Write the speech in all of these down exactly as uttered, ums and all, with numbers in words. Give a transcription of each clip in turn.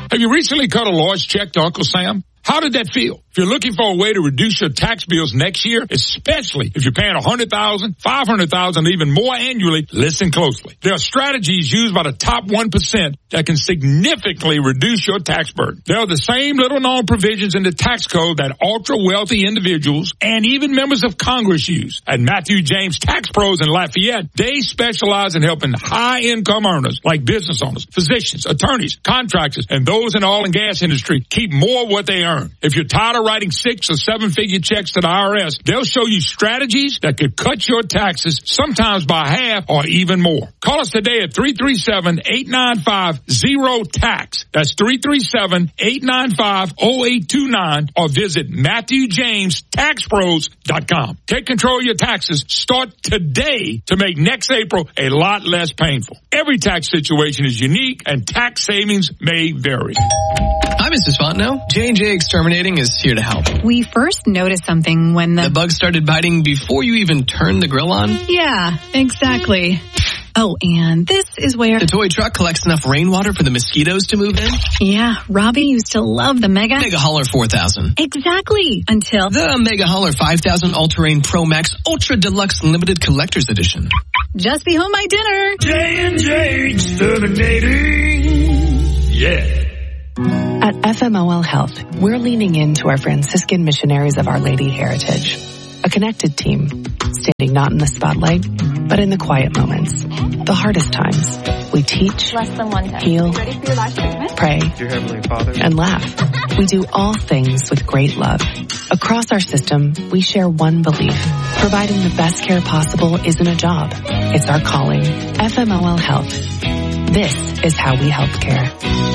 Have you recently cut a large check to Uncle Sam? How did that feel? If you're looking for a way to reduce your tax bills next year, especially if you're paying one hundred thousand dollars, five hundred thousand dollars, even more annually, listen closely. There are strategies used by the top one percent that can significantly reduce your tax burden. There are the same little-known provisions in the tax code that ultra-wealthy individuals and even members of Congress use. At Matthew James Tax Pros in Lafayette, they specialize in helping high-income earners like business owners, physicians, attorneys, contractors, and those in the oil and gas industry keep more of what they earn. If you're tired of writing six or seven figure checks to the I R S, they'll show you strategies that could cut your taxes sometimes by half or even more. Call us today at three three seven, eight nine five, zero tax. That's three three seven, eight nine five, zero eight two nine or visit Matthew James Tax Pros dot com. Take control of your taxes. Start today to make next April a lot less painful. Every tax situation is unique and tax savings may vary. Hi, Missus Fontenot. J and J Exterminating is here to help. We first noticed something when the... The bug started biting before you even turned the grill on? Yeah, exactly. Oh, and this is where... The toy truck collects enough rainwater for the mosquitoes to move in? Yeah, Robbie used to love the Mega... Mega Hauler four thousand. Exactly, until... The Mega Hauler five thousand All-Terrain Pro Max Ultra Deluxe Limited Collector's Edition. Just be home by dinner. J and J Exterminating. Yeah. At F M O L Health, we're leaning into our Franciscan missionaries of Our Lady heritage. A connected team, standing not in the spotlight, but in the quiet moments, the hardest times. We teach, Less than one time. heal, Ready for your last treatment? pray, Dear Heavenly Father, and laugh. We do all things with great love. Across our system, we share one belief. Providing the best care possible isn't a job. It's our calling. F M O L Health. This is how we help care.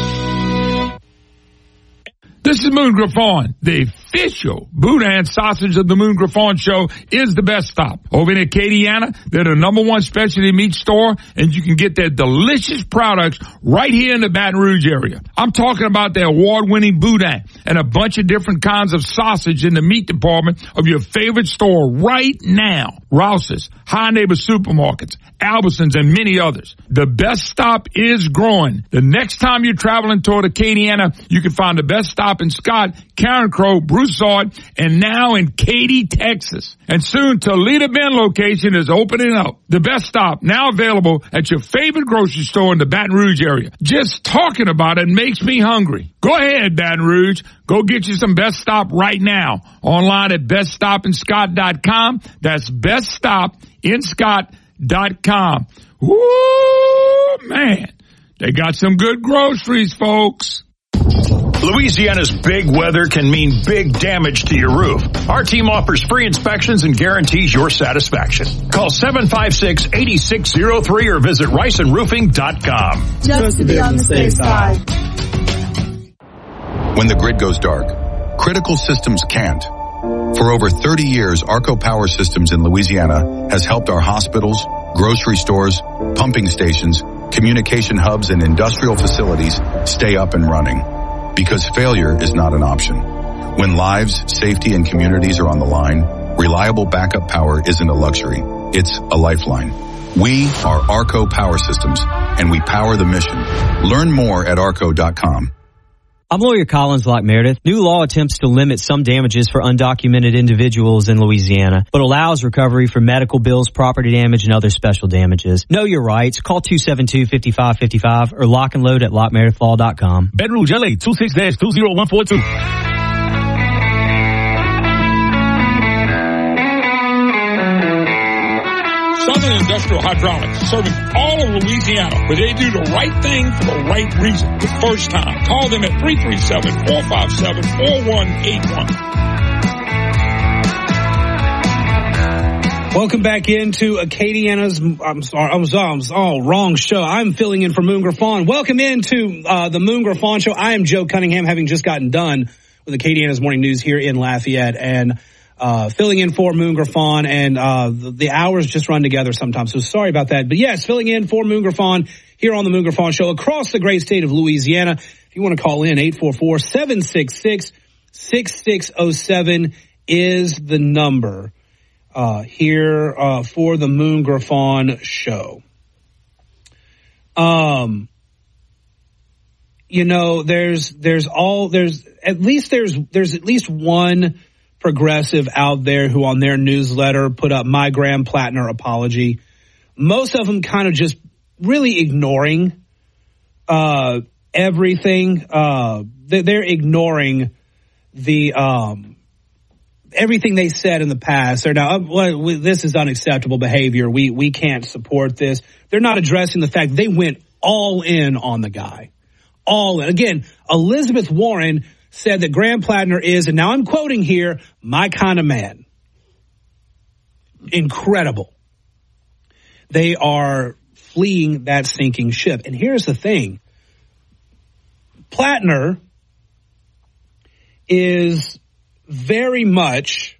This is Moon Griffon. The official Boudin sausage of the Moon Griffon Show is the best stop. Over in Acadiana, they're the number one specialty meat store, and you can get their delicious products right here in the Baton Rouge area. I'm talking about their award-winning Boudin and a bunch of different kinds of sausage in the meat department of your favorite store right now. Rouse's, High Neighbor Supermarkets, Albertsons, and many others. The best stop is growing. The next time you're traveling toward Acadiana, you can find the best stop in Scott, Karen Crow, Broussard, and now in Katy, Texas. And soon Toledo Bend location is opening up. The best stop now available at your favorite grocery store in the Baton Rouge area. Just talking about it makes me hungry. Go ahead, Baton Rouge. Go get you some Best Stop right now. Online at best stop in scott dot com. That's best stop in scott dot com. Woo, man. They got some good groceries, folks. Louisiana's big weather can mean big damage to your roof. Our team offers free inspections and guarantees your satisfaction. Call seven five six, eight six zero three or visit rice and roofing dot com. Just to be on the safe side. When the grid goes dark, critical systems can't. For over thirty years, Arco Power Systems in Louisiana has helped our hospitals, grocery stores, pumping stations, communication hubs, and industrial facilities stay up and running. Because failure is not an option. When lives, safety, and communities are on the line, reliable backup power isn't a luxury. It's a lifeline. We are Arco Power Systems, and we power the mission. Learn more at arco dot com. I'm lawyer Collins Locke Meredith. New law attempts to limit some damages for undocumented individuals in Louisiana, but allows recovery for medical bills, property damage, and other special damages. Know your rights. Call two seven two, five five five five or lock and load at lock meredith law dot com. Baton Rouge, L A, two six two zero one four two. Southern Industrial Hydraulics, serving all of Louisiana, where they do the right thing for the right reason, the first time. Call them at three three seven, four five seven, four one eight one. Welcome back into Acadiana's, I'm sorry, I'm sorry, I'm oh, wrong show. I'm filling in for Moon Griffon. Welcome into uh, the Moon Griffon Show. I am Joe Cunningham, having just gotten done with Acadiana's Morning News here in Lafayette, and Uh, filling in for Moon Griffon, and uh, the, the hours just run together sometimes, so sorry about that. But yes, filling in for Moon Griffon here on the Moon Griffon Show across the great state of Louisiana. If you want to call in, eight four four, seven six six, six six zero seven is the number uh, here uh, for the Moon Griffon Show. Um, you know, there's there's all there's at least there's there's at least one progressive out there who on their newsletter put up my Graham Plattner apology. Most of them kind of just really ignoring uh, everything. Uh, they're ignoring the um, everything they said in the past. They're now, well, we, this is unacceptable behavior. We we can't support this. They're not addressing the fact they went all in on the guy. All in. Again, Elizabeth Warren said that Graham Plattner is, and now I'm quoting here, my kind of man. Incredible. They are fleeing that sinking ship. And here's the thing. Plattner is very much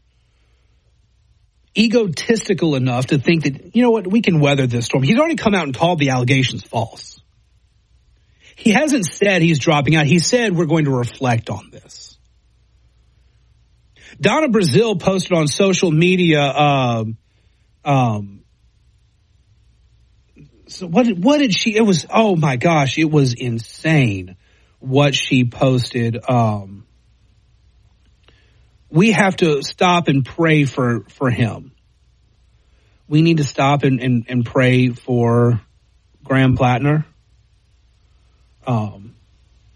egotistical enough to think that, you know what, we can weather this storm. He's already come out and called the allegations false. He hasn't said he's dropping out. He said we're going to reflect on this. Donna Brazile posted on social media. Um, um, so what? What did she? It was. Oh my gosh! It was insane what she posted. Um, we have to stop and pray for for him. We need to stop and and, and pray for Graham Plattner. Um,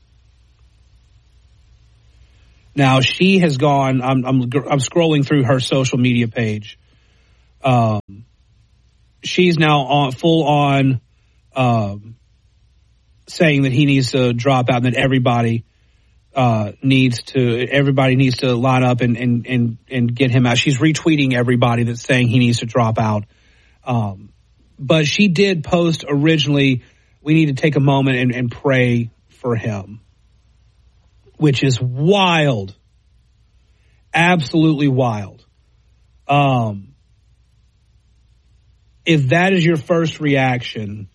now she has gone, I'm, I'm, I'm scrolling through her social media page. Um, she's now on full on, um, saying that he needs to drop out and that everybody, uh, needs to, everybody needs to line up and, and, and, and get him out. She's retweeting everybody that's saying he needs to drop out. Um, but she did post originally, we need to take a moment and, and pray for him, which is wild, absolutely wild. Um, if that is your first reaction,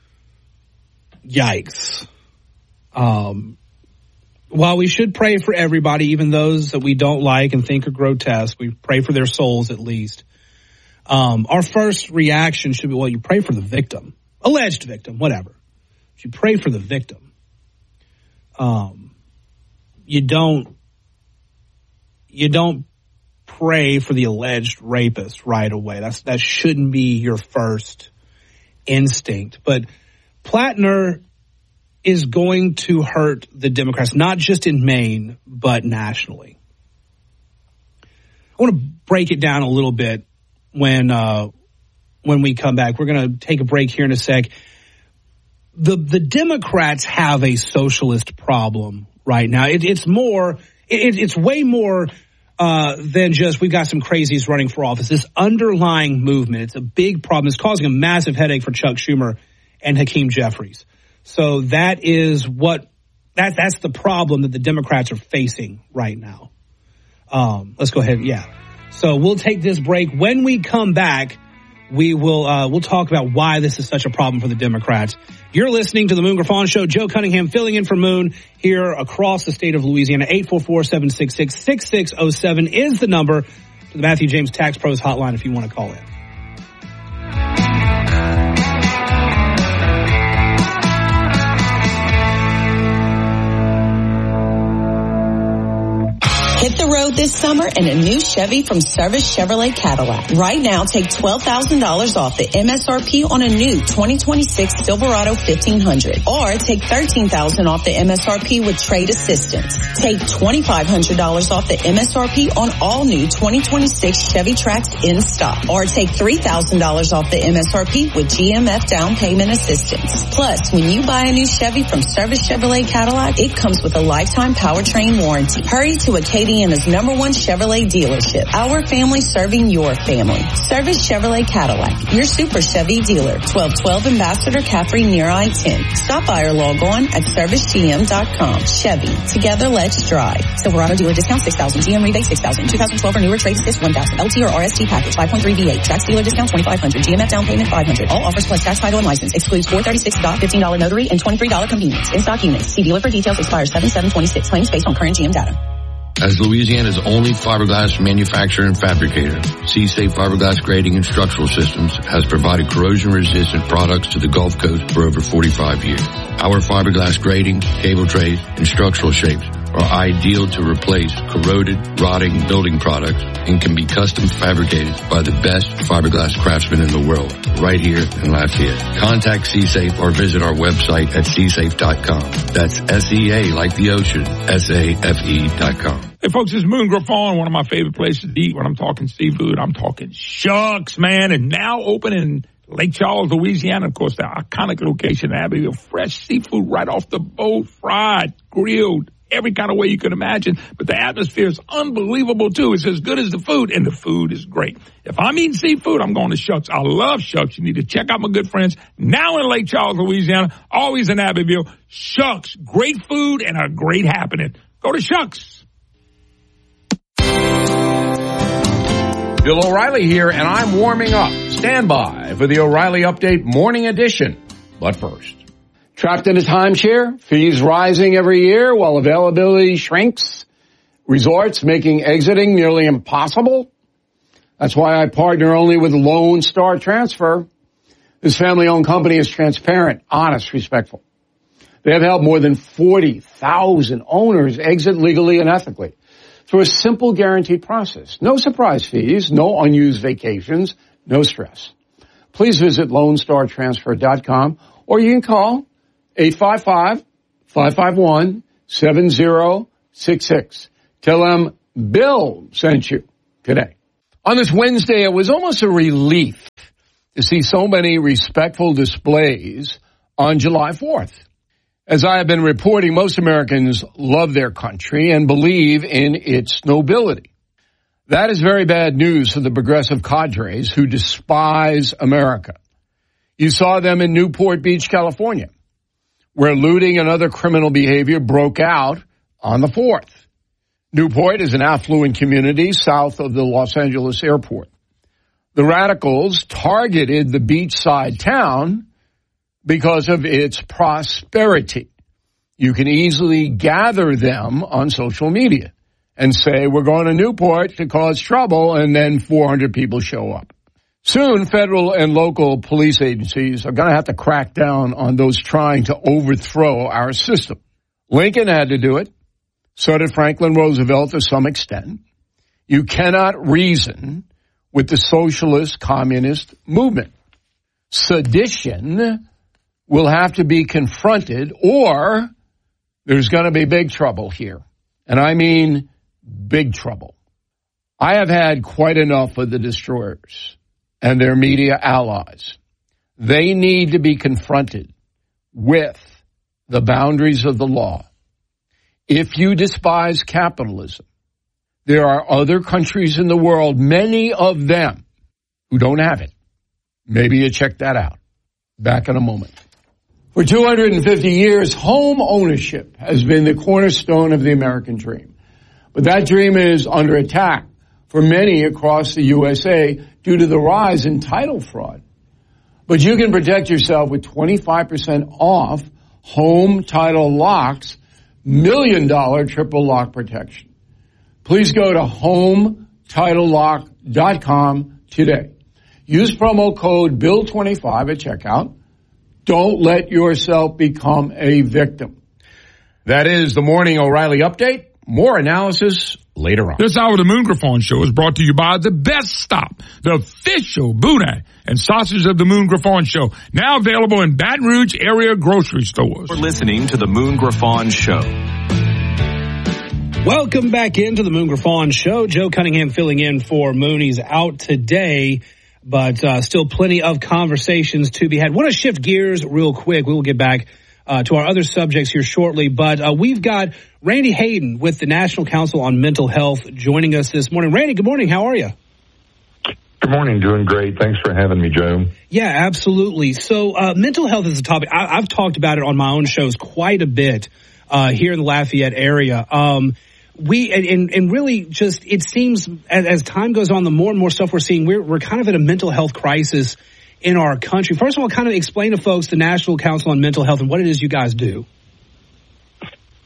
yikes. Um, while we should pray for everybody, even those that we don't like and think are grotesque, we pray for their souls at least. Um, our first reaction should be, well, you pray for the victim, alleged victim, whatever. You pray for the victim. Um, you don't, you don't pray for the alleged rapist right away. That's, that shouldn't be your first instinct. But Plattner is going to hurt the Democrats, not just in Maine, but nationally. I want to break it down a little bit when, uh, when we come back. We're going to take a break here in a sec. The the Democrats have a socialist problem right now. It, it's more, it, it's way more uh, than just we've got some crazies running for office. This underlying movement, it's a big problem. It's causing a massive headache for Chuck Schumer and Hakeem Jeffries. So that is what that that's the problem that the Democrats are facing right now. Um, let's go ahead, yeah. So we'll take this break. When we come back, we will uh, we'll talk about why this is such a problem for the Democrats. You're listening to the Moon Griffon Show. Joe Cunningham filling in for Moon here across the state of Louisiana. eight four four, seven six six, six six zero seven is the number to the Matthew James Tax Pros hotline if you want to call in. Hit the road this summer in a new Chevy from Service Chevrolet Cadillac. Right now, take twelve thousand dollars off the M S R P on a new twenty twenty-six Silverado fifteen hundred. Or take thirteen thousand dollars off the M S R P with trade assistance. Take twenty-five hundred dollars off the M S R P on all new twenty twenty-six Chevy Trax in stock. Or take three thousand dollars off the M S R P with G M F down payment assistance. Plus, when you buy a new Chevy from Service Chevrolet Cadillac, it comes with a lifetime powertrain warranty. Hurry to Acadiana's number one Chevrolet dealership. Our family serving your family. Service Chevrolet Cadillac, your super Chevy dealer. twelve twelve Ambassador Caffrey near I ten. Stop by or log on at service g m dot com. Chevy, together let's drive. Silverado dealer discount six thousand. G M rebate six thousand. two thousand twelve or newer trade assist one thousand. L T or R S T package five point three V eight. Tax dealer discount twenty-five hundred. G M F down payment five hundred. All offers plus tax, title, and license. Excludes four thirty-six doc, fifteen dollars notary, and twenty-three dollars convenience. In stock units. See dealer for details. Expires seven seven twenty-six. Claims based on current G M data. As Louisiana's only fiberglass manufacturer and fabricator, C-Safe Fiberglass Grading and Structural Systems has provided corrosion-resistant products to the Gulf Coast for over forty-five years. Our fiberglass grading, cable trays, and structural shapes are ideal to replace corroded, rotting building products and can be custom fabricated by the best fiberglass craftsmen in the world, right here in Lafayette. Contact C-Safe or visit our website at c safe dot com. That's S E A like the ocean, S A F E dot com. Hey folks, it's Moon Griffon, one of my favorite places to eat. When I'm talking seafood, I'm talking Shucks, man, and now open in Lake Charles, Louisiana. Of course, the iconic location in Abbeville. Fresh seafood right off the boat, fried, grilled, every kind of way you can imagine. But the atmosphere is unbelievable, too. It's as good as the food, and the food is great. If I'm eating seafood, I'm going to Shucks. I love Shucks. You need to check out my good friends now in Lake Charles, Louisiana, always in Abbeville. Shucks, great food and a great happening. Go to Shucks. Bill O'Reilly here, and I'm warming up. Stand by for the O'Reilly Update Morning Edition. But first, trapped in a timeshare, fees rising every year while availability shrinks, resorts making exiting nearly impossible. That's why I partner only with Lone Star Transfer. This family-owned company is transparent, honest, respectful. They have helped more than forty thousand owners exit legally and ethically through a simple guaranteed process. No surprise fees, no unused vacations, no stress. Please visit lone star transfer dot com or you can call eight five five, five five one, seven zero six six. Tell them Bill sent you today. On this Wednesday, it was almost a relief to see so many respectful displays on July fourth. As I have been reporting, most Americans love their country and believe in its nobility. That is very bad news for the progressive cadres who despise America. You saw them in Newport Beach, California, where looting and other criminal behavior broke out on the fourth. Newport is an affluent community south of the Los Angeles airport. The radicals targeted the beachside town because of its prosperity. You can easily gather them on social media and say, we're going to Newport to cause trouble, and then four hundred people show up. Soon, federal and local police agencies are going to have to crack down on those trying to overthrow our system. Lincoln had to do it. So did Franklin Roosevelt to some extent. You cannot reason with the socialist communist movement. Sedition will have to be confronted, or there's going to be big trouble here. And I mean big trouble. I have had quite enough of the destroyers and their media allies. They need to be confronted with the boundaries of the law. If you despise capitalism, there are other countries in the world, many of them, who don't have it. Maybe you check that out. Back in a moment. For two hundred fifty years, home ownership has been the cornerstone of the American dream. But that dream is under attack for many across the U S A due to the rise in title fraud. But you can protect yourself with twenty-five percent off Home Title Lock's million dollar triple lock protection. Please go to home title lock dot com today. Use promo code bill twenty-five at checkout. Don't let yourself become a victim. That is the Morning O'Reilly Update. More analysis later on. This hour of the Moon Griffon Show is brought to you by The Best Stop, the official boudin and sausage of the Moon Griffon Show. Now available in Baton Rouge area grocery stores. We're listening to the Moon Griffon Show. Welcome back into the Moon Griffon Show. Joe Cunningham filling in for Mooney's out today. But uh, still plenty of conversations to be had. Want to shift gears real quick. We will get back uh, to our other subjects here shortly. But uh, we've got Randy Hayden with the National Council on Mental Health joining us this morning. Randy, good morning. How are you? Good morning. Doing great. Thanks for having me, Joe. Yeah, absolutely. So uh, mental health is a topic. I, I've talked about it on my own shows quite a bit uh, here in the Lafayette area. Um We and, and really just it seems as, as time goes on, the more and more stuff we're seeing, we're we're kind of at a mental health crisis in our country. First of all, kind of explain to folks the National Council on Mental Health and what it is you guys do.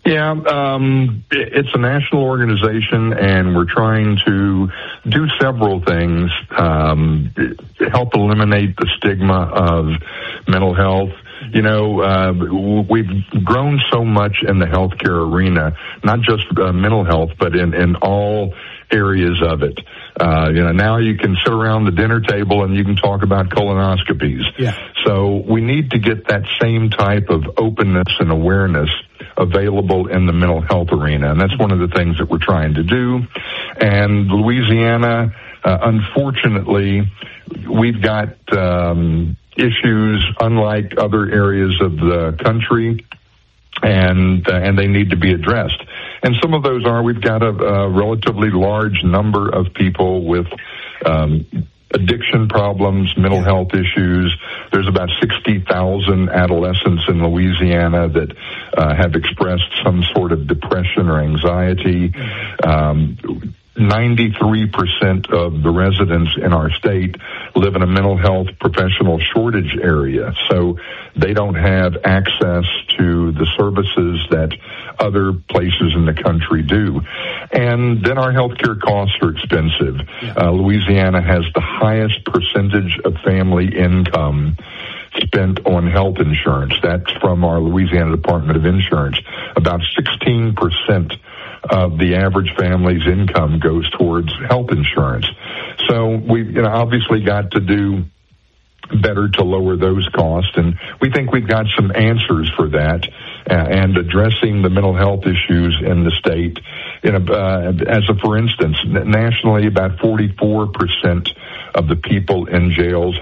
Yeah, um, it's a national organization, and we're trying to do several things, um, help eliminate the stigma of mental health. You know, uh, we've grown so much in the healthcare arena, not just uh, mental health, but in, in all areas of it. Uh, you know, now you can sit around the dinner table and you can talk about colonoscopies. Yeah. So we need to get that same type of openness and awareness available in the mental health arena. And that's one of the things that we're trying to do. And Louisiana, uh, unfortunately, we've got, um, issues unlike other areas of the country, and uh, and they need to be addressed. And some of those are, we've got a, a relatively large number of people with um, addiction problems, mental health issues. There's about sixty thousand adolescents in Louisiana that uh, have expressed some sort of depression or anxiety. Um, ninety-three percent of the residents in our state live in a mental health professional shortage area, so they don't have access to the services that other places in the country do. And then our healthcare costs are expensive. Uh, Louisiana has the highest percentage of family income spent on health insurance. That's from our Louisiana Department of Insurance. About sixteen percent of the average family's income goes towards health insurance. So we've, you know, obviously got to do better to lower those costs, and we think we've got some answers for that, uh, and addressing the mental health issues in the state. In a, uh, as a for instance, nationally, about forty-four percent of the people in jails